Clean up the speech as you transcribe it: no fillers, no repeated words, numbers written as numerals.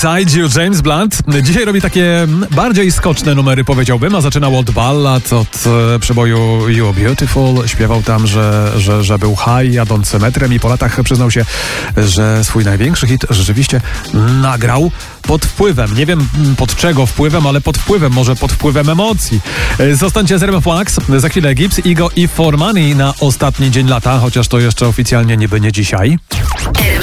Beside You, James Blunt. Dzisiaj robi takie bardziej skoczne numery, powiedziałbym, a zaczynał od ballad, od przeboju You Beautiful. Śpiewał tam, że był high, jadąc metrem i po latach przyznał się, że swój największy hit rzeczywiście nagrał pod wpływem. Nie wiem pod czego wpływem, ale pod wpływem, może pod wpływem emocji. Zostańcie z RMF Max. Za chwilę Gibbs, Igo i For Money na ostatni dzień lata, chociaż to jeszcze oficjalnie niby nie dzisiaj.